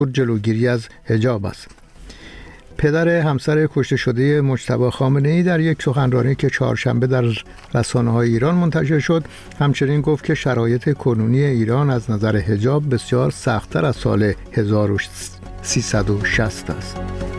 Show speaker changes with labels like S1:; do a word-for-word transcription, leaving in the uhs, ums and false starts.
S1: جلوگیری از حجاب است. پدر همسر کشته شده مجتبی خامنه‌ای در یک سخنرانی که چهارشنبه در رسانه‌های ایران منتشر شد همچنین گفت که شرایط کنونی ایران از نظر حجاب بسیار سخت‌تر از سال هزار و سیصد و شصت است.